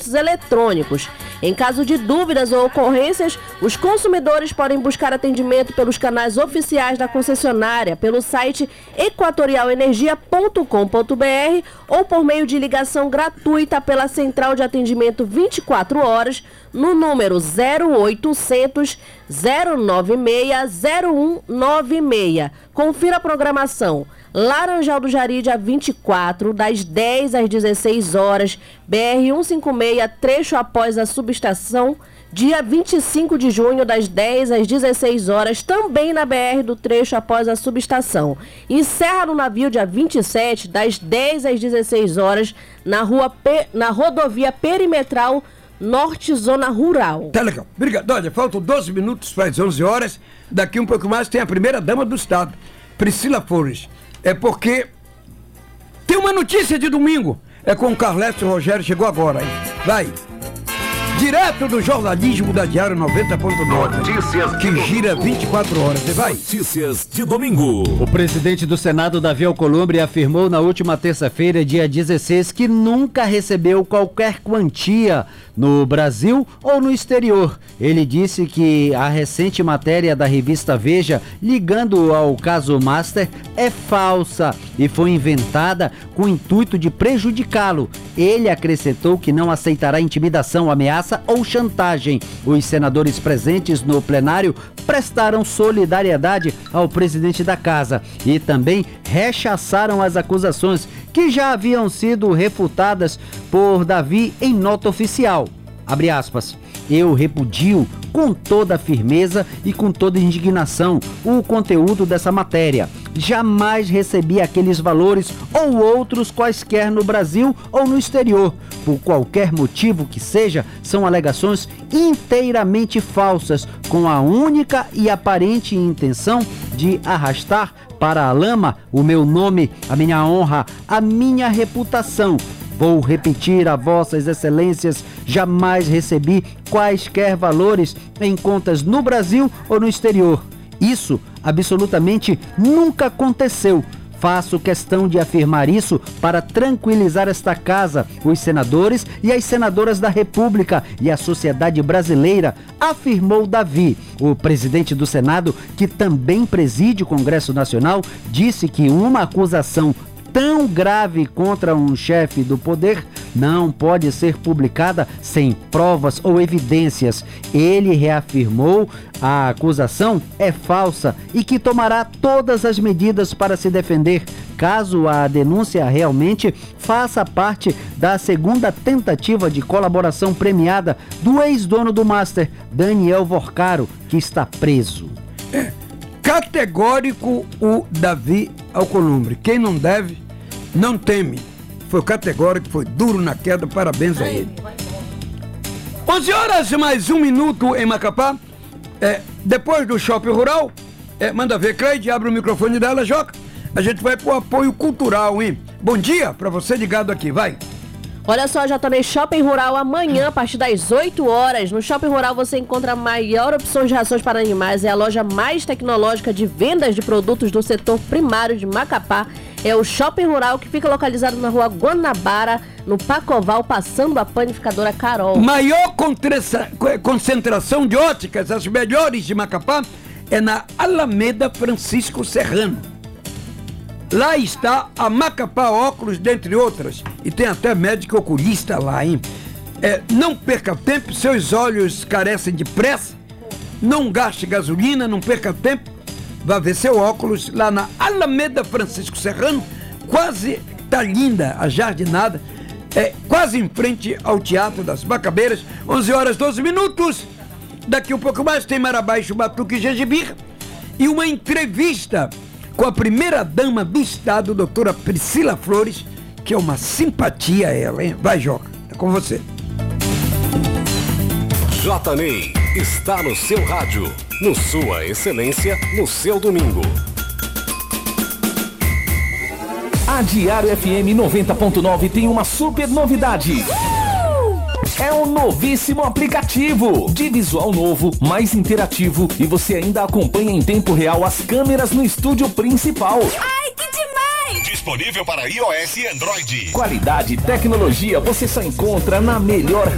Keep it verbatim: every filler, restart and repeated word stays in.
serviços eletrônicos. Em caso de dúvidas ou ocorrências, os consumidores podem buscar atendimento pelos canais oficiais da concessionária, pelo site equatorial energia ponto com ponto b r ou por meio de ligação gratuita pela Central de Atendimento vinte e quatro horas no número zero oitocentos, zero nove seis, zero um nove seis. Confira a programação. Laranjal do Jari, dia vinte e quatro, das dez às dezesseis horas, B R cento e cinquenta e seis, trecho após a subestação. Dia vinte e cinco de junho, das dez às dezesseis horas, também na B R do trecho após a subestação. E Serra do Navio, dia vinte e sete, das dez às dezesseis horas, na, rua P... na rodovia perimetral Norte, zona rural. Tá legal. Obrigado. Olha, faltam doze minutos para as onze horas. Daqui um pouco mais tem a primeira dama do estado, Priscila Flores. É porque tem uma notícia de domingo. É com o Carleto Rogério, chegou agora, hein? Vai. Direto do jornalismo da Diário noventa ponto nove. Notícias que gira vinte e quatro horas. Você vai? Notícias de domingo. O presidente do Senado, Davi Alcolumbre, afirmou na última terça-feira, dia dezesseis, que nunca recebeu qualquer quantia no Brasil ou no exterior. Ele disse que a recente matéria da revista Veja, ligando ao caso Master, é falsa e foi inventada com o intuito de prejudicá-lo. Ele acrescentou que não aceitará intimidação, ameaça ou chantagem. Os senadores presentes no plenário prestaram solidariedade ao presidente da casa e também rechaçaram as acusações que já haviam sido refutadas por Davi em nota oficial. Abre aspas. Eu repudio com toda firmeza e com toda indignação o conteúdo dessa matéria. Jamais recebi aqueles valores ou outros quaisquer no Brasil ou no exterior. Por qualquer motivo que seja, são alegações inteiramente falsas, com a única e aparente intenção de arrastar para a lama o meu nome, a minha honra, a minha reputação. Vou repetir a vossas excelências, jamais recebi quaisquer valores em contas no Brasil ou no exterior. Isso absolutamente nunca aconteceu. Faço questão de afirmar isso para tranquilizar esta casa, os senadores e as senadoras da República e a sociedade brasileira, afirmou Davi. O presidente do Senado, que também preside o Congresso Nacional, disse que uma acusação tão grave contra um chefe do poder não pode ser publicada sem provas ou evidências. Ele reafirmou a acusação é falsa e que tomará todas as medidas para se defender, caso a denúncia realmente faça parte da segunda tentativa de colaboração premiada do ex-dono do Master, Daniel Vorcaro, que está preso. É categórico o Davi Alcolumbre. Quem não deve, não teme. Foi categórico, foi duro na queda, parabéns a ele. onze horas mais um minuto em Macapá. É, depois do Shopping Rural, é, manda ver, Cleide, abre o microfone dela, Joca. A gente vai pro apoio cultural, hein? Bom dia pra você ligado aqui, vai. Olha só, já tô no Shopping Rural amanhã, a partir das oito horas. No Shopping Rural você encontra a maior opção de rações para animais. É a loja mais tecnológica de vendas de produtos do setor primário de Macapá. É o Shopping Rural, que fica localizado na rua Guanabara, no Pacoval, passando a panificadora Carol. Maior concentração de óticas, as melhores de Macapá, é na Alameda Francisco Serrano. Lá está a Macapá Óculos, dentre outras. E tem até médico oculista lá, hein? É, não perca tempo, seus olhos carecem de pressa. Não gaste gasolina, não perca tempo. Vá ver seu óculos lá na Alameda Francisco Serrano. Quase, tá linda a jardinada. É quase em frente ao Teatro das Macabeiras. onze horas, doze minutos. Daqui um pouco mais tem Marabá, Batuque e Gengibre. E uma entrevista com a primeira-dama do estado, doutora Priscila Flores, que é uma simpatia ela, hein? Vai, Joca, é com você. J N E I está no seu rádio, no Sua Excelência, no seu domingo. A Diário F M noventa ponto nove tem uma super novidade. É um novíssimo aplicativo, de visual novo, mais interativo, e você ainda acompanha em tempo real as câmeras no estúdio principal. Ai, que demais! Disponível para iOS e Android. Qualidade e tecnologia você só encontra na melhor